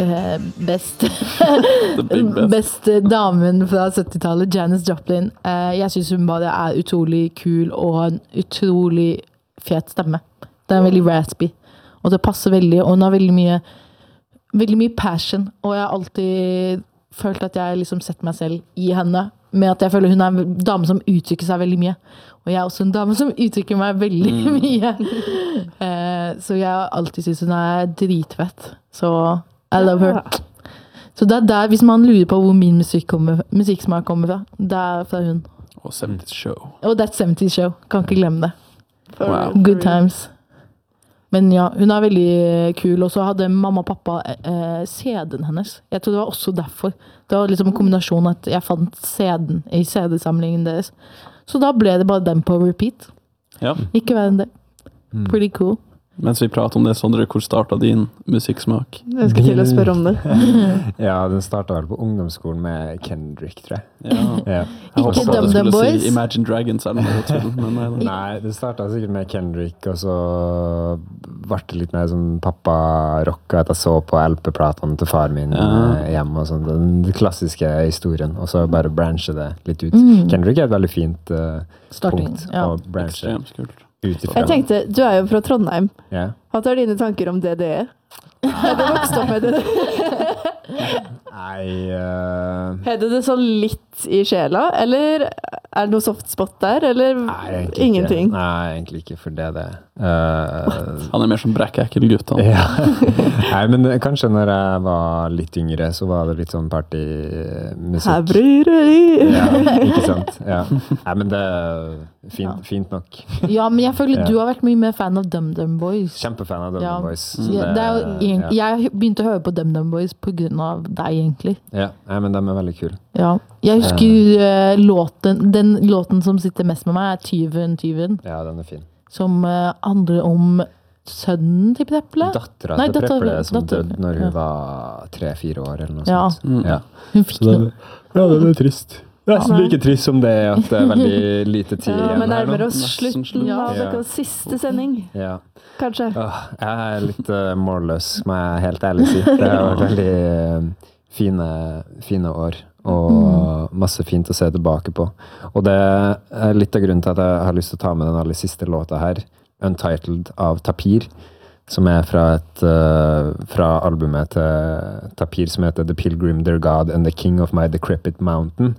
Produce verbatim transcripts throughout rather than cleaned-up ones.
eh, best, best damen fra syttitallet, Janis Joplin. Eh, jeg synes hun bare er utrolig kul og har en utrolig fet stemme. Det er veldig raspy, og det passer veldig, og hun har veldig mye, veldig mye passion, og jeg har alltid følt at jeg liksom setter meg selv i henne, med at jeg føler hun er en dame som uttrykker seg veldig mye. Og jeg er også en dame som uttrykker meg veldig mye. eh, så jeg har alltid synes hun er dritfett. Så I love her. Så det er der, hvis man lurer på hvor min musikk kommer, musikksmak kommer fra, det er fra hun. Og seventies Show. Og That seventies Show. Kan ikke glemme det. Wow. Good times. Men ja, hun er veldig kul, og så hadde mamma og pappa eh, C D-en hennes. Jeg tror det var også derfor. Det var liksom en kombinasjon at jeg fant C D-en i C D-samlingen deres. Så da ble det bare den på repeat. Ja. Ikke verre enn det. Pretty cool. Mens vi prater om det, Sondre, hvor startet din musikksmak? Jeg skal til å spørre om det. Ja, den startet vel på ungdomsskolen med Kendrick, tror jeg. Ja. Ja. Jeg Ikke håpet at Dum du Dum skulle Boys. si Imagine Dragons eller noe tull, men nei, nei. Nei, det startet sikkert med Kendrick, og så ble det litt mer som pappa-rock, at jeg så på L P-platene til far min Ja. eh, hjemme, og sånn, den klassiske historien, og så bare branche det litt ut. Mm. Kendrick er et veldig fint eh, Starting, punkt ja. å branche Ekstremt kult. ut ifra. Jeg tenkte, du er jo fra Trondheim. Ja. Hva tar dine tanker om D D E? Er du vokst opp med det? Nei, eh, Hedde det sånn litt i sjela, eller er det noe softspot der, eller nei, egentlig ingenting? Ikke. Nei, egentlig ikke, for det er det. Eh, Han er mer som brekk-ekkel gutt, han. Ja. Nei, men det- kanskje når jeg var litt yngre, så var det litt sånn partymusikk. Her bryr det i. Ja, ikke sant? Ja. Nei, men det er fint, fint nok. Ja, men jeg føler Ja. du har vært mye mer fan av Dum Dum Boys. Kjempefan av Dum Ja. Dum Boys. så Ja, det er jo, egent- ja. jeg begynte å høre på Dum Dum Boys på grunn av deg, egentlig. Ja, nei, men de er veldig kule. Ja. Jeg husker eh, låten, den låten som sitter mest med meg er Tyven, Tyven, Ja, den er fin. som eh, handler om sønnen til Preple. Dattera Nei, til datter- Preple som datter- døde når hun ja. var tre-fire år, eller noe Ja. sånt. Mm. Ja. Hun fikk Så den, noe. ja, den er trist. Nesten like trist som det at det er veldig lite tid Ja, igjen men her nå. nærmer oss Nesten slutten slutt. av Ja. deres siste sending, Ja. kanskje. Åh, jeg er litt uh, målløs, må jeg helt ærlig si. Det har vært veldig uh, fine, fine år, og masse fint å se tilbake på. Og det er litt av grunnen til at jeg har lyst til å ta med den aller siste låta her, Untitled av Tapir, som er fra, et, uh, fra albumet til Tapir som heter The Pilgrim, Their God and the King of My Decrepit Mountain.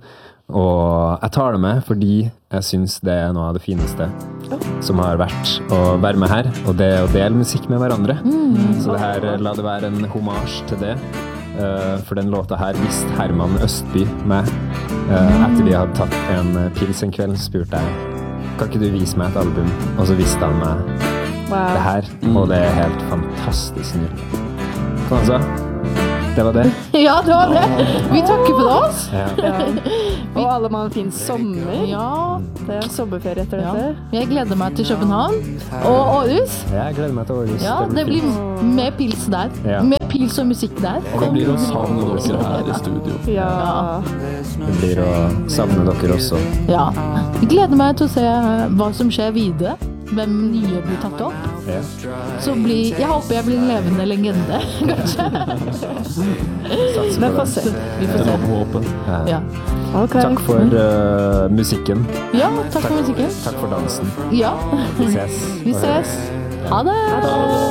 Og jeg tar det med fordi jeg synes det er noe av det fineste som har vært å være med her, og det er å dele musikk med hverandre. Så det her, la det være en hommage til det. Uh, for den låta her visste Herman Østby meg. Uh, etter vi hadde tatt en pils en kveld, spurte jeg, kan ikke du vise meg et album? Og så visste han meg det Wow. her, og det er helt fantastisk nydelig. Hva han sa? Det var det. Ja, det var det. Vi takker for oss. Ja. Ja. Og alle mann fin sommer. Ja, Det er sommerferie etter ja. dette. Jeg gleder meg til København og Århus. Jeg gleder meg til Århus. Ja, det blir mer pils der. Ja. Mer pils og musikk der. Og det blir å savne dere her i studio. Ja. Det blir å savne dere også. Ja. Jeg gleder meg til å se hva som skjer videre. Hvem nye blir tatt opp. Ja. Så blir, jeg håper jeg blir en levende legende, kanskje. Satser Men på få det. se. Vi får Det se. var på håpet. Ja. Ja, Ok. Takk for uh, musikken. ja takk for musikken. Takk for dansen. Ja, Vi ses. vi ses. Ha det!